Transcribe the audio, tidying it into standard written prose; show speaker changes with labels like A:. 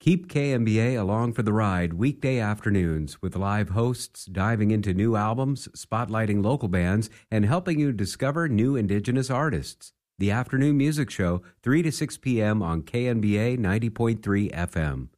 A: Keep KMBA along for the ride weekday afternoons with live hosts diving into new albums, spotlighting local bands, and helping you discover new Indigenous artists. The Afternoon Music Show, 3 to 6 p.m. on KNBA 90.3 FM.